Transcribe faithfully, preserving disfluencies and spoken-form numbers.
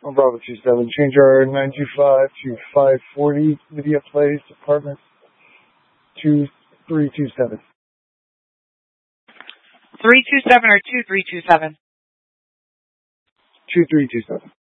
On Bravo two seven. Change our nine two five to five forty Media Place, apartment two three two seven. three two seven or two three two seven? two three two seven.